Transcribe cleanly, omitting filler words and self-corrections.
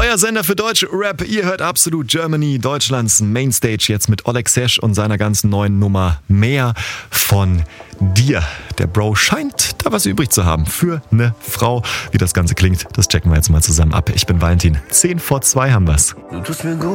Euer Sender für deutsche Rap. Ihr hört Absolut Germany, Deutschlands Mainstage, jetzt mit Oleg Sesh und seiner ganzen neuen Nummer Mehr von dir. Der Bro scheint da was übrig zu haben für eine Frau. Wie das Ganze klingt, das checken wir jetzt mal zusammen ab. Ich bin Valentin. 10 vor 2 haben wir's. Du tust mir gut.